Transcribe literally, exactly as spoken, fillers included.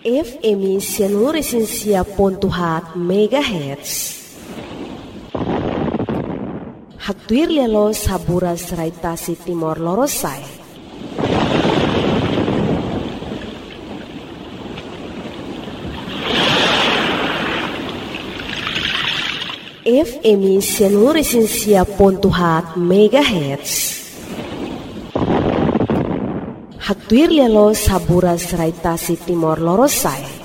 F M Sianuresinsia pontuhat megahertz. Haktuir lelo saburas raitasi Timor Lorosai. F M Sianuresinsia pontuhat megahertz. Haktuir lelo saburas raitasi Timor Lorosai.